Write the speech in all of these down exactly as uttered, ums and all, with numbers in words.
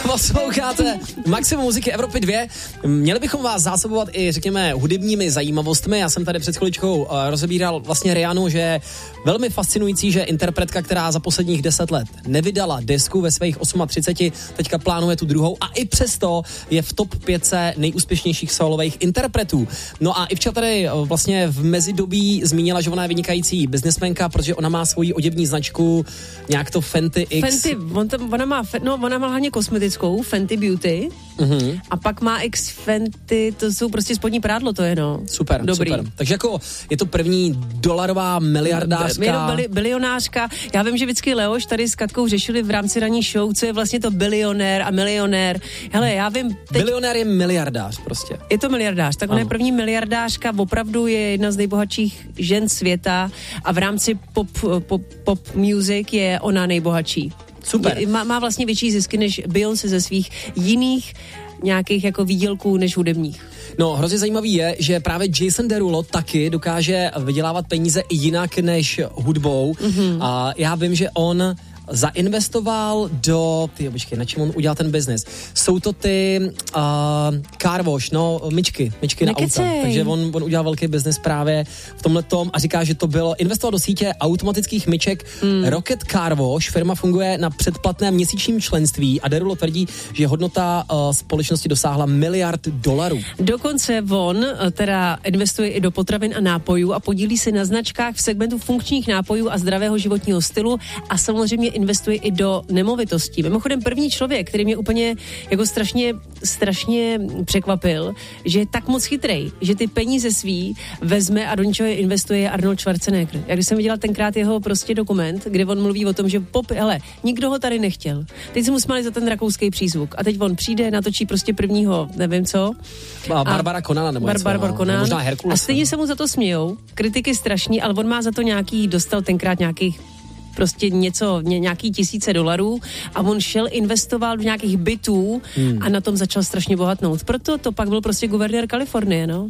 Posloucháte Maximum muziky Evropy dva. Měli bychom vás zásobovat i, řekněme, hudebními zajímavostmi. Já jsem tady před chviličkou uh, rozebíral vlastně Rihannu, že je velmi fascinující, že interpretka, která za posledních deset let nevydala desku ve svých třiceti osmi, teďka plánuje tu druhou a i přesto je v top pětce nejúspěšnějších solových interpretů. No a Ivča tady uh, vlastně v mezidobí zmínila, že ona je vynikající biznesmenka, protože ona má svoji oděvní značku, nějak to Fenty X. Fenty, on tam, ona má, no, ona má hlavně kosmetickou, Fenty Beauty, uh-huh. a pak má X Fenty, to jsou prostě spodní prádlo, to je no. Super, dobrý. Super. Takže jako je to první dolarová miliardářka. Je to bili, bilionářka. Já vím, že vždycky Leoš tady s Katkou řešili v rámci ranní show, co je vlastně to bilionér a milionér. Hele, já vím... Teď... Bilionér je miliardář prostě. Je to miliardář, tak ona je první miliardářka, opravdu je jedna z nejbohatších žen světa a v rámci pop, pop, pop music je ona nejbohatší. Super. Má, má vlastně větší zisky než Beyoncé ze svých jiných nějakých jako výdělků než hudebních. No, hrozně zajímavý je, že právě Jason Derulo taky dokáže vydělávat peníze i jinak než hudbou. Mm-hmm. A já vím, že on zainvestoval do, ty počkej, na čem on udělal ten biznis? Jsou to ty uh, car wash, no, myčky, myčky na auta. Takže on, on udělal velký biznis právě v tomhletom a říká, že to bylo, investoval do sítě automatických myček mm. Rocket Car Wash. Firma funguje na předplatném měsíčním členství a Derulo tvrdí, že hodnota uh, společnosti dosáhla miliard dolarů. Dokonce on teda investuje i do potravin a nápojů a podílí se na značkách v segmentu funkčních nápojů a zdravého životního stylu a samozřejmě investuje i do nemovitostí. Mimochodem první člověk, který mě úplně jako strašně, strašně překvapil, že je tak moc chytrej, že ty peníze svý vezme a do něčeho investuje, je Arnold Schwarzenegger. Jak když jsem viděla tenkrát jeho prostě dokument, kde on mluví o tom, že pop, hele, nikdo ho tady nechtěl. Teď se mu smáli za ten rakouský přízvuk a teď on přijde, natočí prostě prvního, nevím co. A Barbara Konana nebo Bar- něco. Barbara Konan. Možná Herkules. A stejně se mu za to smějou. Kritiky strašný, ale on má za to nějaký, dostal tenkrát nějakých prostě něco, ně, nějaký tisíce dolarů a on šel, investoval do nějakých bytů hmm. a na tom začal strašně bohatnout. Proto to pak byl prostě guvernér Kalifornie, no.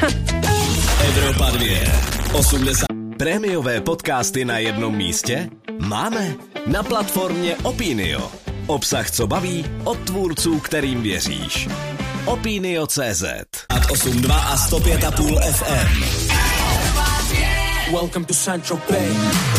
Evropa dva. osmdesát. Prémiové podcasty na jednom místě? Máme. Na platformě Opinio. Obsah, co baví, od tvůrců, kterým věříš. Opinio tečka cé zet. Ad osm dva a sto pět a půl ef em. Welcome to Central Bay.